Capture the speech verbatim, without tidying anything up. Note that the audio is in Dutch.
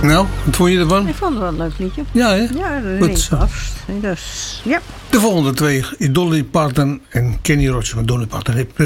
Nou, wat vond je ervan? Ik vond het wel een leuk liedje. Ja, hè? Ja, dat Goed is zo. vast. Dus, ja. De volgende twee is Dolly Parton en Kenny Rogers. Maar Dolly Parton heeft